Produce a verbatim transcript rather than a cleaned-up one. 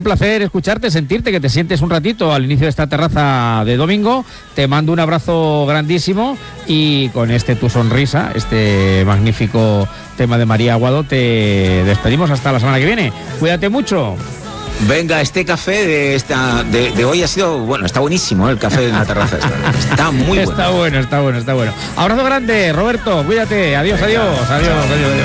Un placer escucharte, sentirte, que te sientes un ratito al inicio de esta terraza de domingo. Te mando un abrazo grandísimo y con este tu sonrisa, este magnífico tema de María Aguado, te despedimos hasta la semana que viene. Cuídate mucho. Venga, este café de esta de, de hoy ha sido, bueno, está buenísimo, ¿eh? El café de la terraza está, está muy bueno. Está bueno, está bueno, está bueno. Abrazo grande, Roberto, cuídate. Adiós, adiós, adiós, adiós. adiós.